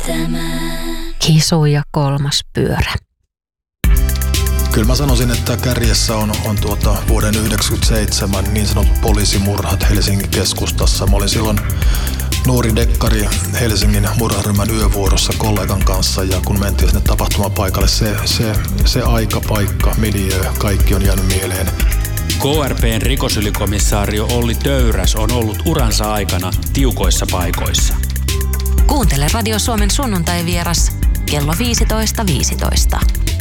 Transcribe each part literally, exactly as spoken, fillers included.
Kisu ja kolmas pyörä. Kyllä mä sanoisin, että kärjessä on, on tuota vuoden yhdeksänkymmentäseitsemän niin sanotut poliisimurhat Helsingin keskustassa. Mä olin silloin nuori dekkari Helsingin murharyhmän yövuorossa kollegan kanssa, ja kun mentiin sinne tapahtumapaikalle, se, se, se aika, paikka, miljöö, kaikki on jäänyt mieleen. K R P:n rikosylikomissaario Olli Töyräs on ollut uransa aikana tiukoissa paikoissa. Kuuntele Radio Suomen sunnuntai-vieras kello viisitoista viisitoista.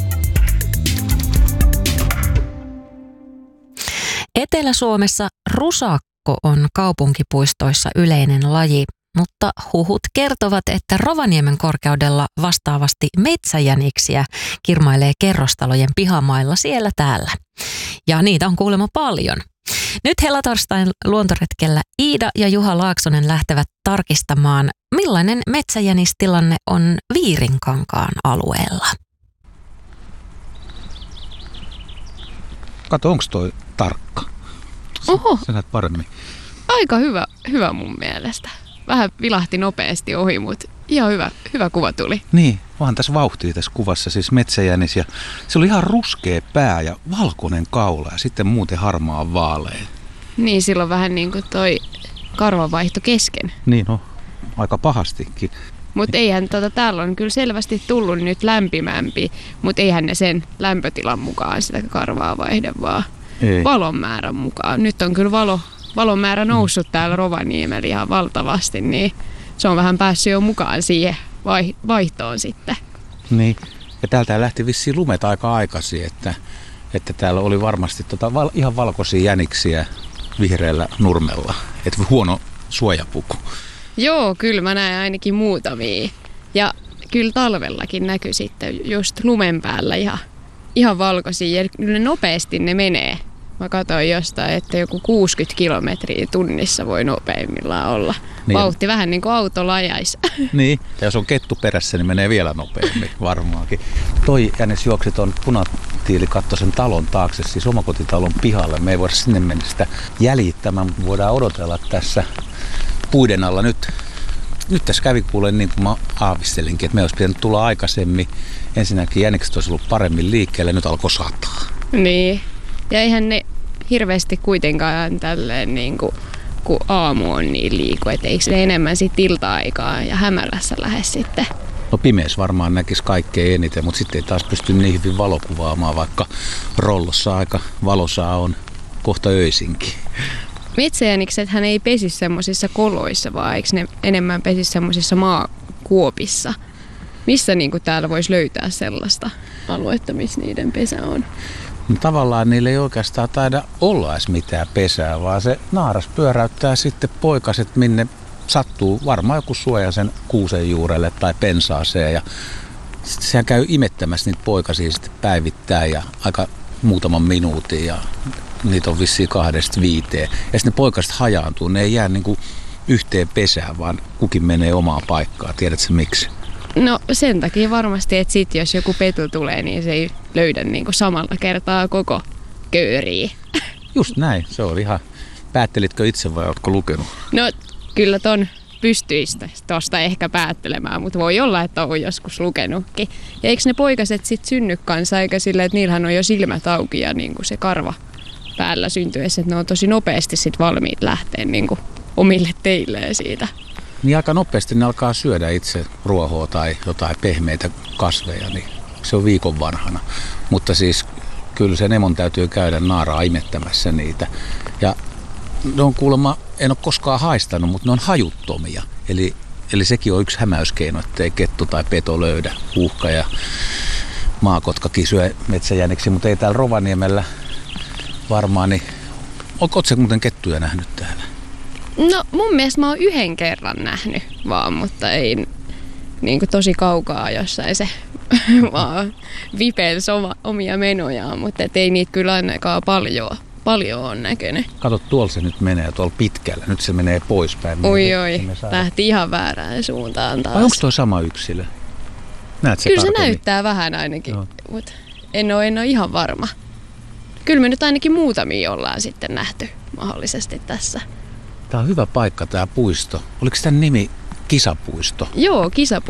Etelä-Suomessa rusakko on kaupunkipuistoissa yleinen laji, mutta huhut kertovat, että Rovaniemen korkeudella vastaavasti metsäjäniksiä kirmailee kerrostalojen pihamailla siellä täällä. Ja niitä on kuulemma paljon. Nyt hellatorstain luontoretkellä Iida ja Juha Laaksonen lähtevät tarkistamaan, millainen metsäjänistilanne on Viirinkankaan alueella. Kato, onko toi tarkka? Oho. Sä näet paremmin. Aika hyvä, hyvä mun mielestä. Vähän vilahti nopeasti ohi, mutta ihan hyvä, hyvä kuva tuli. Niin, vaan tässä vauhtia tässä kuvassa, siis metsäjänis, ja se oli ihan ruskea pää ja valkoinen kaula ja sitten muuten harmaa vaalea. Niin, silloin vähän niin kuin toi karvanvaihto kesken. Niin, no, aika pahastikin. Mutta eihän tota, täällä on kyllä selvästi tullut nyt lämpimämpi, mutta eihän ne sen lämpötilan mukaan sitä karvaa vaihde, vaan Ei. valon määrän mukaan. Nyt on kyllä valo, valon määrä noussut mm. täällä Rovaniemellä ihan valtavasti, niin se on vähän päässyt jo mukaan siihen vai, vaihtoon sitten. Niin, ja täältä lähti vissiin lumet aika aikaisin, että, että täällä oli varmasti tota, val, ihan valkoisia jäniksiä vihreällä nurmella, että huono suojapuku. Joo, kyllä mä näen ainakin muutamia. Ja kyllä talvellakin näkyy sitten just lumen päällä ihan, ihan valkoisia. Ja kyllä ne nopeasti ne menee. Mä katsoin jostain, että joku kuusikymmentä kilometriä tunnissa voi nopeimmillaan olla. Niin. Vauhti vähän niin kuin autolla ajaisi. Niin, ja jos on kettu perässä, niin menee vielä nopeammin varmaankin. Toi jänis juoksi tuon punatiilikattoisen talon taakse, siis omakotitalon pihalle. Me ei voida sinne mennä sitä jäljittämään, mutta voidaan odotella tässä puiden alla. Nyt, nyt tässä kävi kuulen niin kuin mä aavistelinkin, että me olisi pitänyt tulla aikaisemmin. Ensinnäkin jänikset olisi ollut paremmin liikkeelle, nyt alkoi sataa. Niin, ja eihän ne hirveästi kuitenkaan tälleen niin kuin, kun aamu on niin liiku, että eikö ne enemmän sitten ilta-aikaa ja hämärässä lähde sitten? No pimeässä varmaan näkisi kaikkein eniten, mutta sitten ei taas pysty niin hyvin valokuvaamaan, vaikka rollossa aika valosaa on kohta öisinkin. Metsäjäniksethän ei pesi semmoisissa koloissa, vaan eikö ne enemmän pesi semmoisissa maakuopissa? Missä niin kuin täällä voisi löytää sellaista aluetta, missä niiden pesä on? No, tavallaan niillä ei oikeastaan taida olla edes mitään pesää, vaan se naaras pyöräyttää sitten poikaset, minne sattuu, varmaan joku suojaisen kuusen juurelle tai pensaaseen. Ja sitten sehän käy imettämässä niitä poikasia sitten päivittäin ja aika muutaman minuutin ja niitä on vissiin kahdesta viiteen. Ja sitten ne poikaset hajaantuu, ne ei jää niinku yhteen pesään, vaan kukin menee omaan paikkaan. Tiedätkö miksi? No sen takia varmasti, että sit jos joku petu tulee, niin se ei löydä niinku samalla kertaa koko kööriä. Just näin, se oli ihan. Päättelitkö itse vai oletko lukenut? No kyllä ton pystyistä tuosta ehkä päättelemään, mutta voi olla, että on joskus lukenutkin. Ja eikö ne poikaset sit synny kanssa, eikä sillä, että niillähän on jo silmät auki ja niinku se karva päällä syntyessä, että ne on tosi nopeasti sit valmiit lähteä niinku omille teilleen siitä. Niin aika nopeasti ne alkaa syödä itse ruohoa tai jotain pehmeitä kasveja, niin se on viikon vanhana. Mutta siis kyllä sen emon täytyy käydä naaraa imettämässä niitä. Ja ne on kuulemma, en ole koskaan haistanut, mutta ne on hajuttomia. Eli, eli sekin on yksi hämäyskeino, ettei kettu tai peto löydä. Uhka ja maakotkakin syö metsäjäniksi, mutta ei täällä Rovaniemellä varmaan. Niin, oletko sä muuten kettuja nähnyt täällä? No mun mielestä mä oon yhden kerran nähnyt vaan, mutta ei niin kuin tosi kaukaa jossain se vaan vipelsi omia menojaan, mutta et ei niitä kyllä ainakaan paljon, paljon on näkönyt. Kato, tuolla se nyt menee, tuolla pitkällä. Nyt se menee poispäin. Oi oi, lähti ihan väärään suuntaan taas. Vai onko toi sama yksilö? Näet se kyllä tarkemmin? Se näyttää vähän ainakin, no. Mutta en ole, en ole ihan varma. Kyllä me nyt ainakin muutamia ollaan sitten nähty mahdollisesti tässä. Tämä on hyvä paikka, tämä puisto. Oliko tämän nimi Kisapuisto? Joo, Kisapuisto.